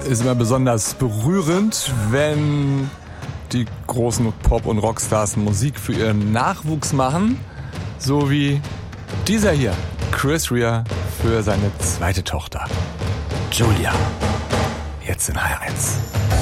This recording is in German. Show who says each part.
Speaker 1: ist immer besonders berührend, wenn die großen Pop- und Rockstars Musik für ihren Nachwuchs machen. So wie dieser hier, Chris Rea, für seine zweite Tochter, Julia. Jetzt in HR1.